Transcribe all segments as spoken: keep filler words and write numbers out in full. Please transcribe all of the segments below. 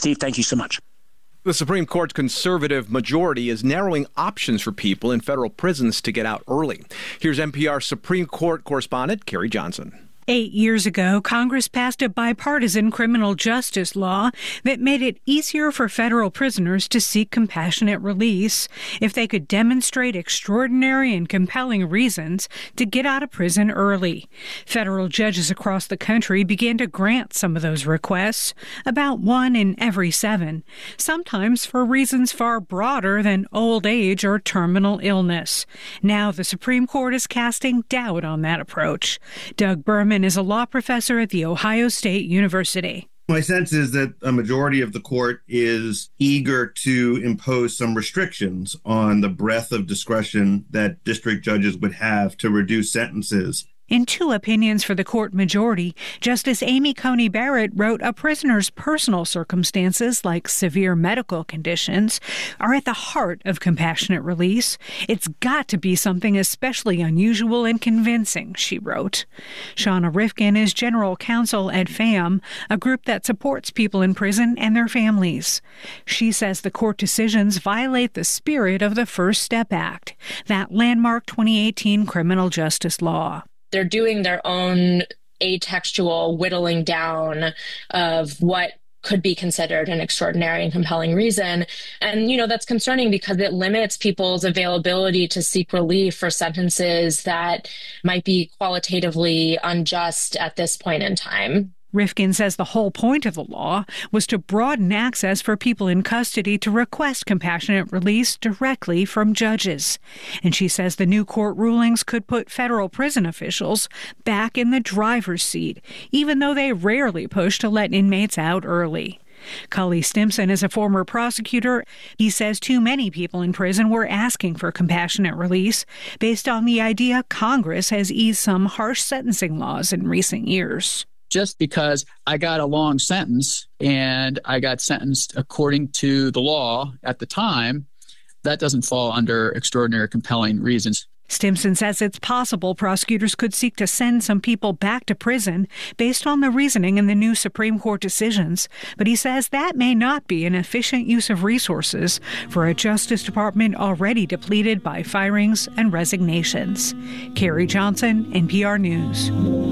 Steve, thank you so much. The Supreme Court's conservative majority is narrowing options for people in federal prisons to get out early. Here's N P R Supreme Court correspondent Carrie Johnson. Eight years ago, Congress passed a bipartisan criminal justice law that made it easier for federal prisoners to seek compassionate release if they could demonstrate extraordinary and compelling reasons to get out of prison early. Federal judges across the country began to grant some of those requests, about one in every seven, sometimes for reasons far broader than old age or terminal illness. Now the Supreme Court is casting doubt on that approach. Doug Berman is a law professor at The Ohio State University. My sense is that a majority of the court is eager to impose some restrictions on the breadth of discretion that district judges would have to reduce sentences. In two opinions for the court majority, Justice Amy Coney Barrett wrote a prisoner's personal circumstances, like severe medical conditions, are at the heart of compassionate release. It's got to be something especially unusual and convincing, she wrote. Shauna Rifkin is general counsel at FAM, a group that supports people in prison and their families. She says the court decisions violate the spirit of the First Step Act, that landmark twenty eighteen criminal justice law. They're doing their own atextual whittling down of what could be considered an extraordinary and compelling reason. And, you know, that's concerning because it limits people's availability to seek relief for sentences that might be qualitatively unjust at this point in time. Rifkin says the whole point of the law was to broaden access for people in custody to request compassionate release directly from judges. And she says the new court rulings could put federal prison officials back in the driver's seat, even though they rarely push to let inmates out early. Cully Stimson is a former prosecutor. He says too many people in prison were asking for compassionate release based on the idea Congress has eased some harsh sentencing laws in recent years. Just because I got a long sentence and I got sentenced according to the law at the time, that doesn't fall under extraordinary compelling reasons. Stimson says it's possible prosecutors could seek to send some people back to prison based on the reasoning in the new Supreme Court decisions, but he says that may not be an efficient use of resources for a Justice Department already depleted by firings and resignations. Carrie Johnson, N P R News.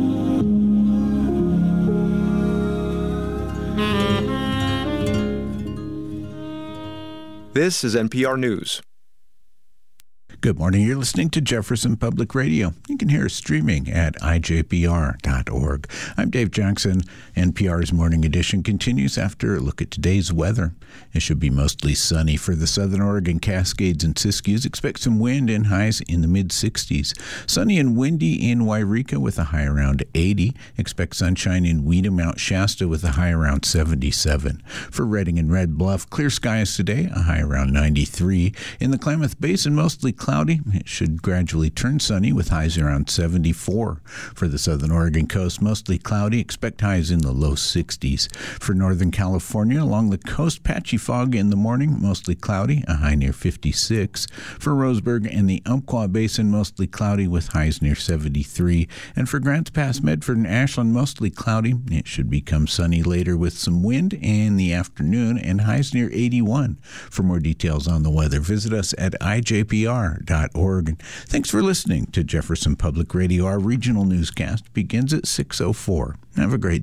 This is N P R News. Good morning. You're listening to Jefferson Public Radio. You can hear us streaming at I J B R dot org. I'm Dave Jackson. N P R's Morning Edition continues after a look at today's weather. It should be mostly sunny for the southern Oregon Cascades and Siskiyous. Expect some wind and highs in the mid-sixties. Sunny and windy in Wairika with a high around eighty. Expect sunshine in Weeda, Mount Shasta with a high around seventy-seven. For Redding and Red Bluff, clear skies today, a high around ninety-three. In the Klamath Basin, mostly cloudy. It should gradually turn sunny with highs around seventy-four. For the southern Oregon coast, mostly cloudy. Expect highs in the low sixties. For Northern California, along the coast, patchy fog in the morning, mostly cloudy, a high near fifty-six. For Roseburg and the Umpqua Basin, mostly cloudy with highs near seventy-three. And for Grants Pass, Medford, and Ashland, mostly cloudy. It should become sunny later with some wind in the afternoon and highs near eighty-one. For more details on the weather, visit us at I J B R dot org. Thanks for listening to Jefferson Public Radio. Our regional newscast begins at six oh four. Have a great day.